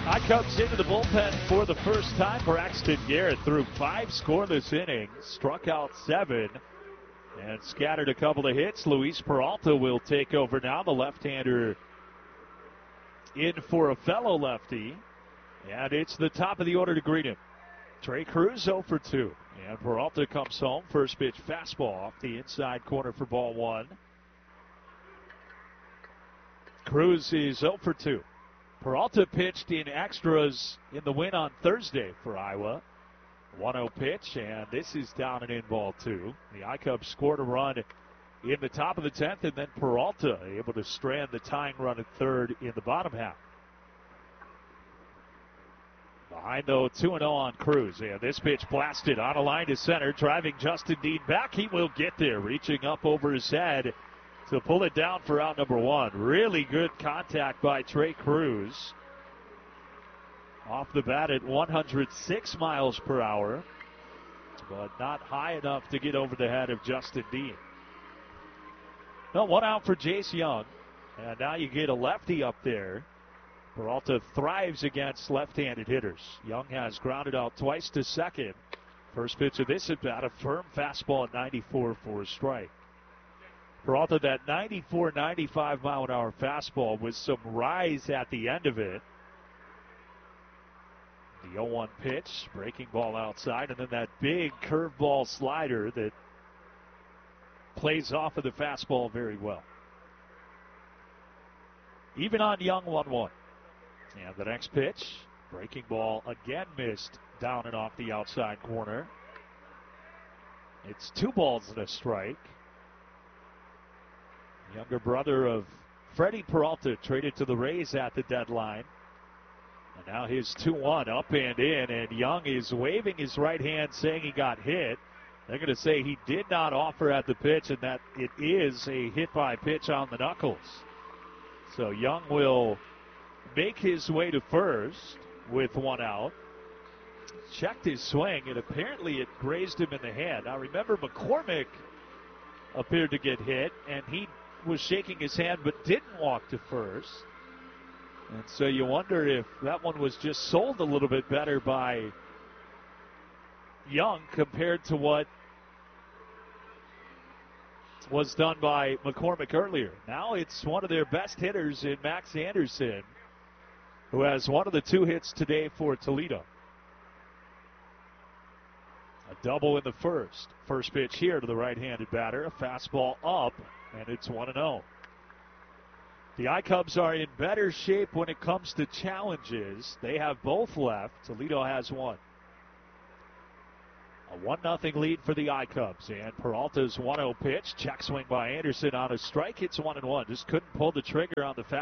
I-Cubs into the bullpen for the first time. Braxton Garrett threw 5 scoreless innings, struck out 7, and scattered a couple of hits. Luis Peralta will take over now, the left-hander in for a fellow lefty. And it's the top of the order to greet him. Trey Cruz 0 for 2. And Peralta comes home. First pitch fastball off the inside corner for ball 1. Cruz is 0 for 2. Peralta pitched in extras in the win on Thursday for Iowa. 1-0 pitch, and this is down and in ball 2. The I-Cubs scored a run in the top of the 10th, and then Peralta able to strand the tying run at third in the bottom half. Behind, though, 2-0 on Cruz. And this pitch blasted on a line to center, driving Justin Dean back. He will get there, reaching up over his head to pull it down for out number 1. Really good contact by Trey Cruz. Off the bat at 106 miles per hour, but not high enough to get over the head of Justin Dean. No, 1 out for Jace Young, and now you get a lefty up there. Peralta thrives against left-handed hitters. Young has grounded out twice to second. First pitch of this at bat, a firm fastball at 94 for a strike. Peralta, that 94, 95 mile an hour fastball with some rise at the end of it. The 0-1 pitch, breaking ball outside, and then that big curveball slider that plays off of the fastball very well. Even on Young, 1-1. And the next pitch, breaking ball again missed down and off the outside corner. It's 2 balls and a strike. Younger brother of Freddie Peralta traded to the Rays at the deadline. And now his 2-1 up and in, and Young is waving his right hand saying he got hit. They're going to say he did not offer at the pitch and that it is a hit by pitch on the knuckles. So Young will make his way to first with 1 out. Checked his swing, and apparently it grazed him in the hand. Now remember, McCormick appeared to get hit, and he was shaking his hand but didn't walk to first. And so you wonder if that one was just sold a little bit better by Young compared to what was done by McCormick earlier. Now it's one of their best hitters in Max Anderson, who has one of the 2 hits today for Toledo. A double in the first. First pitch here to the right-handed batter. A fastball up, and it's 1-0. The I-Cubs are in better shape when it comes to challenges. They have both left. Toledo has 1. A 1-0 lead for the I-Cubs. And Peralta's 1-0 pitch. Check swing by Anderson on a strike. It's 1-1. Just couldn't pull the trigger on the fastball.